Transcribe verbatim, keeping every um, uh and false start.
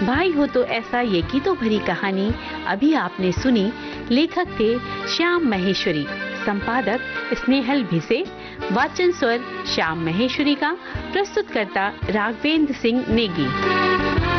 भाई हो तो ऐसा ये की तो भरी कहानी अभी आपने सुनी। लेखक थे श्याम महेश्वरी, संपादक स्नेहल भिसे, वाचन स्वर श्याम महेश्वरी का, प्रस्तुतकर्ता राघवेंद्र सिंह नेगी।